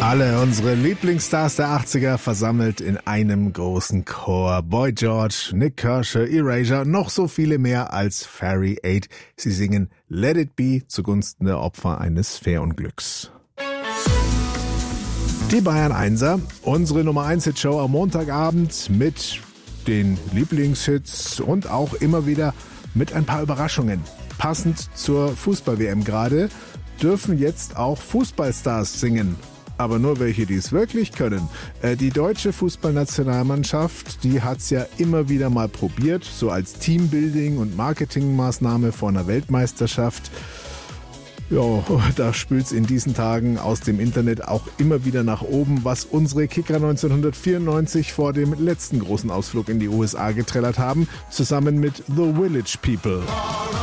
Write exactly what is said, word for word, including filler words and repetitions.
Alle unsere Lieblingsstars der achtziger versammelt in einem großen Chor. Boy George, Nick Kershaw, Erasure, noch so viele mehr als Fairy Eight. Sie singen Let It Be zugunsten der Opfer eines Fährunglücks. Die Bayern Einser, unsere Nummer eins Hitshow am Montagabend mit den Lieblingshits und auch immer wieder mit ein paar Überraschungen. Passend zur Fußball-W M gerade dürfen jetzt auch Fußballstars singen. Aber nur welche, die es wirklich können. Äh, die deutsche Fußballnationalmannschaft, die hat's ja immer wieder mal probiert, so als Teambuilding- und Marketingmaßnahme vor einer Weltmeisterschaft. Ja, da spült's in diesen Tagen aus dem Internet auch immer wieder nach oben, was unsere Kicker neunzehnhundertvierundneunzig vor dem letzten großen Ausflug in die U S A getrellert haben, zusammen mit The Village People.